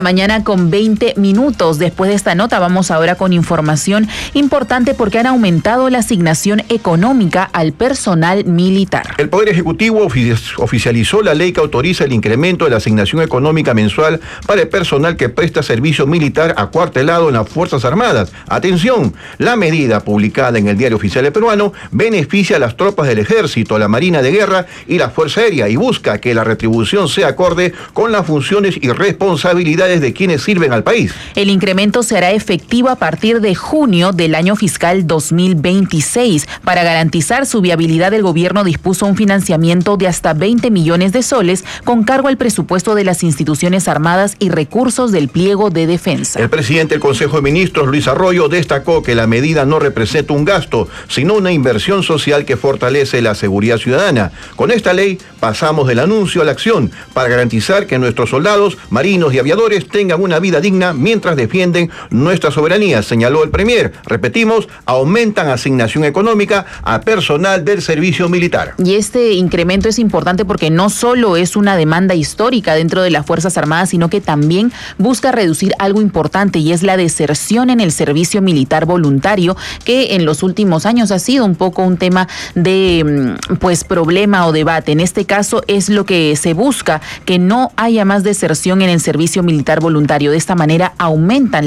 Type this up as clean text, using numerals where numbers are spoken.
Mañana con 20 minutos. Después de esta nota vamos ahora con información importante porque han aumentado la asignación económica al personal militar. El Poder Ejecutivo oficializó la ley que autoriza el incremento de la asignación económica mensual para el personal que presta servicio militar acuartelado en las Fuerzas Armadas. Atención, la medida publicada en el Diario Oficial Peruano beneficia a las tropas del Ejército, la Marina de Guerra y la Fuerza Aérea y busca que la retribución sea acorde con las funciones y responsabilidades de quienes sirven al país. El incremento se hará efectivo a partir de junio del año fiscal 2026. Para garantizar su viabilidad, el gobierno dispuso un financiamiento de hasta 20 millones de soles con cargo al presupuesto de las instituciones armadas y recursos del pliego de defensa. El presidente del Consejo de Ministros, Luis Arroyo, destacó que la medida no representa un gasto, sino una inversión social que fortalece la seguridad ciudadana. Con esta ley pasamos del anuncio a la acción para garantizar que nuestros soldados, marinos y aviadores tengan una vida digna mientras defienden nuestra soberanía, señaló el premier. Repetimos, aumentan asignación económica a personal del servicio militar. Y este incremento es importante porque no solo es una demanda histórica dentro de las Fuerzas Armadas, sino que también busca reducir algo importante y es la deserción en el servicio militar voluntario, que en los últimos años ha sido un poco un tema de problema o debate. En este caso es lo que se busca, que no haya más deserción en el servicio militar voluntario. De esta manera aumentan